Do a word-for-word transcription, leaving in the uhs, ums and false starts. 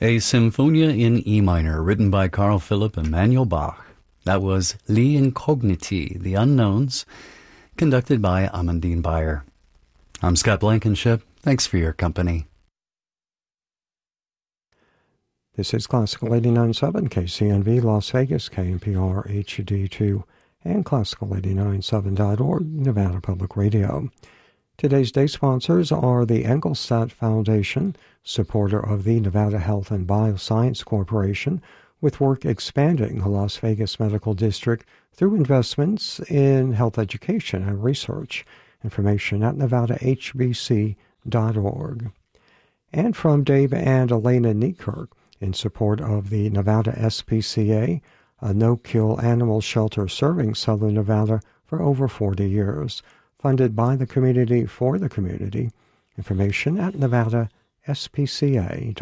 A Symphonia in E minor, written by Carl Philipp Emanuel Bach. That was Les Incogniti, The Unknowns, conducted by Amandine Bayer. I'm Scott Blankenship. Thanks for your company. This is Classical eighty-nine point seven K C N V Las Vegas, K N P R H D two, and Classical eighty-nine point seven dot org, Nevada Public Radio. Today's day sponsors are the Engelstad Foundation, supporter of the Nevada Health and Bioscience Corporation, with work expanding the Las Vegas Medical District through investments in health education and research. Information at nevada h b c dot org. And from Dave and Elena Niekirk, in support of the Nevada S P C A, a no-kill animal shelter serving southern Nevada for over forty years. Funded by the community for the community. Information at nevada s p c a dot org.